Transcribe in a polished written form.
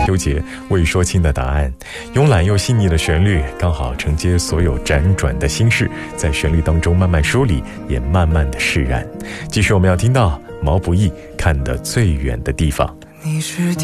纠结未说清的答案。慵懒又细腻的旋律刚好承接所有辗转的心事，在旋律当中慢慢梳理，也慢慢的释然。继续我们要听到毛不易看得最远的地方。 你是